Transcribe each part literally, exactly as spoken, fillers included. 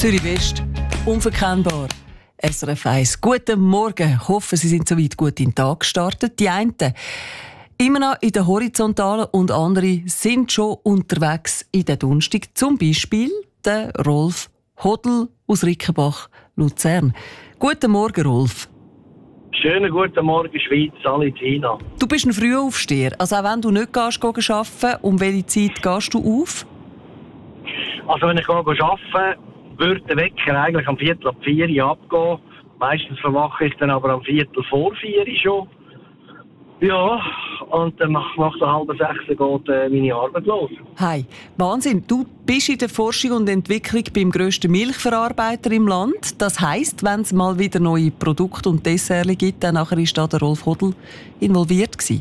Zürich West, unverkennbar. S R F eins. Guten Morgen. Ich hoffe, Sie sind soweit gut in den Tag gestartet. Die einen immer noch in der Horizontalen und andere sind schon unterwegs in der Donnerstag. Zum Beispiel der Rolf Hodl aus Rickenbach, Luzern. Guten Morgen, Rolf. Schönen guten Morgen, Schweiz, alle Tina. Du bist ein Frühaufsteher. Also auch wenn du nicht gehst, gehst arbeiten, um welche Zeit gehst du auf? Also wenn ich arbeite, würde der Wecker eigentlich am Viertel ab vier Uhr abgehen. Meistens verwache ich dann aber am Viertel vor vier Uhr schon. Ja, und dann nach, nach der halben sechs geht äh, meine Arbeit los. Hey, Wahnsinn. Du bist in der Forschung und Entwicklung beim grössten Milchverarbeiter im Land. Das heisst, wenn es mal wieder neue Produkte und Desserts gibt, dann nachher ist da der Rolf Hodl involviert gewesen.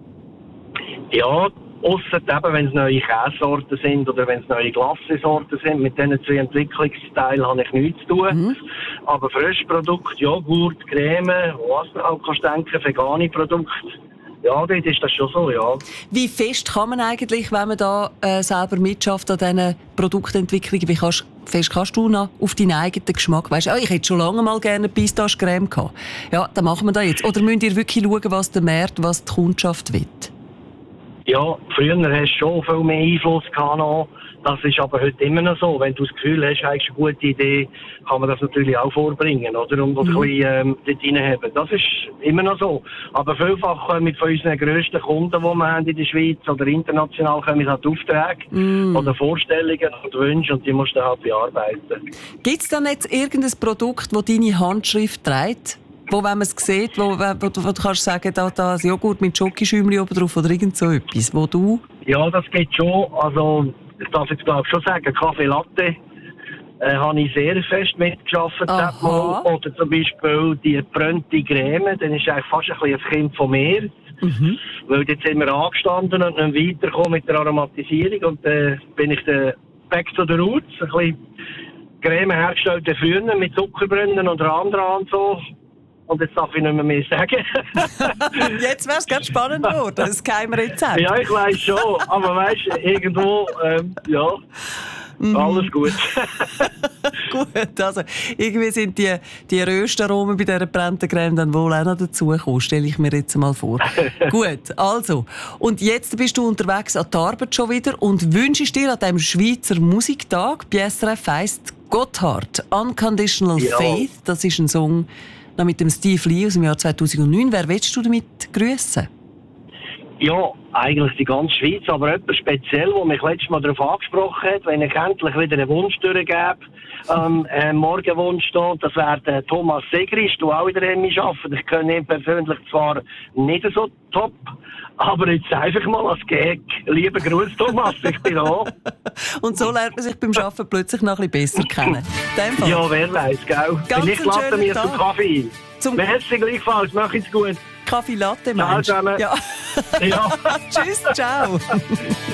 Ja, ausser eben, wenn es neue Käsesorten sind oder wenn es neue Glassesorten sind. Mit diesen zwei Entwicklungsteilen habe ich nichts zu tun. Mhm. Aber Frischprodukte, Joghurt, Creme, was du auch kannst denken, vegane Produkte. Ja, dort ist das schon so, ja. Wie fest kann man eigentlich, wenn man da äh, selber mitschafft an diesen Produktentwicklungen, wie kannst, fest kannst du noch auf deinen eigenen Geschmack? Weißt du, oh, ich hätte schon lange mal gerne Pistachecreme gehabt. Ja, dann machen wir das jetzt. Oder müsst ihr wirklich schauen, was der Markt, was die Kundschaft will? Ja, früher hast du schon viel mehr Einfluss gehabt noch. Das ist aber heute immer noch so. Wenn du das Gefühl hast, hast eine gute Idee, kann man das natürlich auch vorbringen, oder? Und das mhm. ein bisschen ähm, dort reinhaben. Das ist immer noch so. Aber vielfach kommen mit von unseren grössten Kunden, die wir haben in der Schweiz oder international, kommen halt Aufträge mhm. oder Vorstellungen und Wünsche und die musst du halt bearbeiten. Gibt es dann jetzt irgendein Produkt, das deine Handschrift trägt? Wo, wenn man es sieht, wo, wo, wo du kannst sagen, da, da ein Joghurt mit Schokischäumchen oben drauf oder irgend so etwas, wo du... Ja, das geht schon. Also, ich darf jetzt glaube ich schon sagen, Kaffee Latte äh, habe ich sehr fest mitgearbeitet. Oder zum Beispiel die gebrannte Creme, dann ist eigentlich fast ein, bisschen ein Kind von mir. Mhm. Weil jetzt sind wir angestanden und dann weitergekommen mit der Aromatisierung und dann äh, bin ich dann back to the roots, ein bisschen Creme hergestellt früher mit Zuckerbrunnen und Randra und so. Und jetzt darf ich nicht mehr, mehr sagen. Jetzt wäre es ganz spannend geworden, das Geheimrezept. Ja, ich weiss schon. Aber weißt du, irgendwo, ähm, ja, mm. alles gut. Gut, also irgendwie sind die, die Röstaromen bei dieser gebrannten Creme dann wohl auch noch dazugekommen, stelle ich mir jetzt mal vor. Gut, also. Und jetzt bist du unterwegs an die Arbeit schon wieder und wünschst dir an diesem Schweizer Musiktag bei S R F eins Gotthard, Unconditional ja. Faith, das ist ein Song, noch mit dem Steve Lee aus dem Jahr zweitausendneun. Wer willst du damit grüßen? Ja, eigentlich die ganze Schweiz, aber jemand speziell, der mich letztes Mal darauf angesprochen hat, wenn ich endlich wieder einen Wunsch durchgebe, ähm, einen Morgenwunsch da, das wäre der Thomas Segrist, der auch in der Emmy arbeitet. Ich kenne ihn persönlich zwar nicht so top, aber jetzt einfach mal als Gag. Lieber Gruß, Thomas, ich bin da. Und so lernt man sich beim Arbeiten plötzlich noch ein bisschen besser kennen. Ja, wer weiß, gell? Vielleicht lassen wir zum Kaffee ein. Zum Merci gleichfalls, mach es gut. Kaffee Latte, Mensch. Ciao zusammen. Ja. Ja. Tschüss, ciao.